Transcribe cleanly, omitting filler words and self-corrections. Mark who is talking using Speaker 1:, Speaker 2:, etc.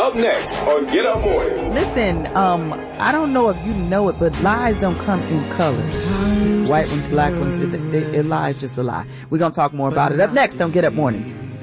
Speaker 1: Up next on Get Up Morning.
Speaker 2: Listen, I don't know if you know it, but lies don't come in colors. White ones, black ones, a lie is just a lie. We're going to talk more about it up next on Get Up Mornings.